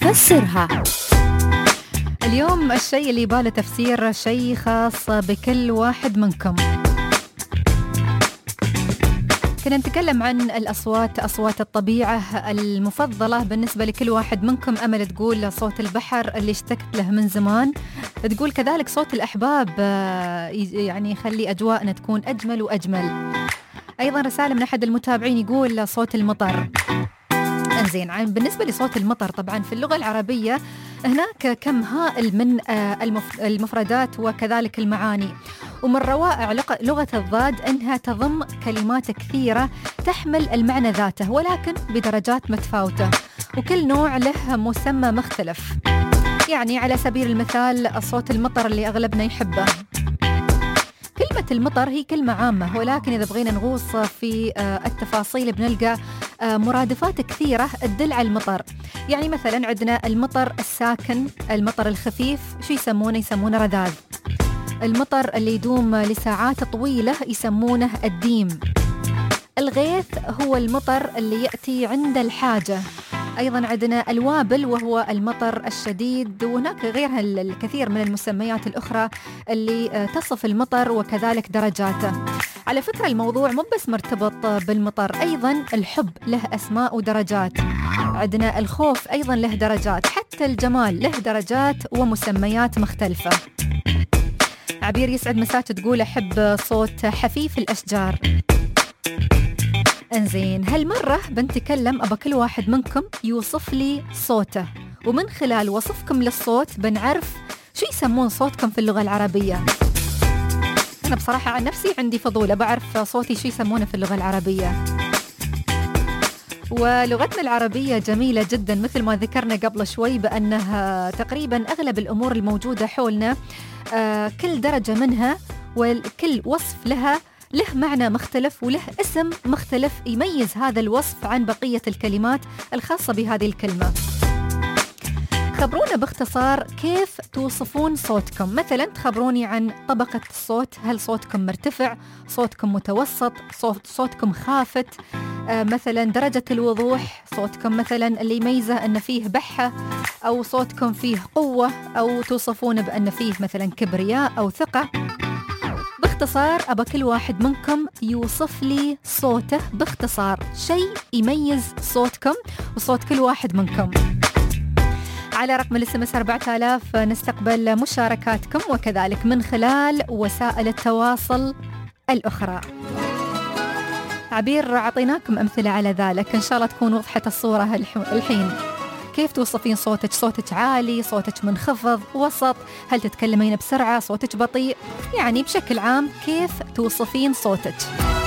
فسرها. اليوم الشيء اللي يباله تفسير شيء خاص بكل واحد منكم. كنا نتكلم عن الأصوات، أصوات الطبيعة المفضلة بالنسبة لكل واحد منكم. أمل تقول صوت البحر اللي اشتقت له من زمان، تقول كذلك صوت الأحباب يعني يخلي أجواءنا تكون أجمل وأجمل. أيضا رسالة من أحد المتابعين يقول صوت المطر. انزين، بالنسبة لصوت المطر طبعا في اللغة العربية هناك كم هائل من المفردات وكذلك المعاني، ومن روائع لغة الضاد أنها تضم كلمات كثيرة تحمل المعنى ذاته ولكن بدرجات متفاوتة، وكل نوع له مسمى مختلف. يعني على سبيل المثال صوت المطر اللي أغلبنا يحبه، كلمة المطر هي كلمة عامة، ولكن إذا بغينا نغوص في التفاصيل بنلقى مرادفات كثيرة تدل على المطر. يعني مثلا عندنا المطر الساكن، المطر الخفيف شو يسمونه؟ يسمونه رذاذ. المطر اللي يدوم لساعات طويلة يسمونه الديم. الغيث هو المطر اللي يأتي عند الحاجة. أيضا عندنا الوابل وهو المطر الشديد، وهناك غيرها الكثير من المسميات الأخرى اللي تصف المطر وكذلك درجاته. على فكرة الموضوع مو بس مرتبط بالمطر، أيضا الحب له أسماء ودرجات، عندنا الخوف أيضا له درجات، حتى الجمال له درجات ومسميات مختلفة. عبير يسعد مساك تقول أحب صوت حفيف الأشجار. انزين، هالمرة بنتكلم أبا كل واحد منكم يوصف لي صوته، ومن خلال وصفكم للصوت بنعرف شو يسمون صوتكم في اللغة العربية. أنا بصراحة عن نفسي عندي فضول بعرف صوتي شو يسمونه في اللغة العربية. ولغتنا العربية جميلة جدا، مثل ما ذكرنا قبل شوي بأنها تقريبا أغلب الأمور الموجودة حولنا كل درجة منها وكل وصف لها له معنى مختلف وله اسم مختلف يميز هذا الوصف عن بقية الكلمات الخاصة بهذه الكلمة. خبرونا باختصار كيف توصفون صوتكم. مثلا تخبروني عن طبقة الصوت، هل صوتكم مرتفع، صوتكم متوسط، صوتكم خافت، مثلا درجة الوضوح، صوتكم مثلا اللي يميزه أن فيه بحة، أو صوتكم فيه قوة، أو توصفون بأن فيه مثلا كبرياء أو ثقة. باختصار أبا كل واحد منكم يوصف لي صوته باختصار، شيء يميز صوتكم وصوت كل واحد منكم. على رقم الاس 4000 نستقبل مشاركاتكم، وكذلك من خلال وسائل التواصل الأخرى. عبير أعطيناكم أمثلة على ذلك، إن شاء الله تكون وضحت الصورة الحين. كيف توصفين صوتك؟ صوتك عالي، صوتك منخفض، وسط، هل تتكلمين بسرعة، صوتك بطيء؟ يعني بشكل عام كيف توصفين صوتك؟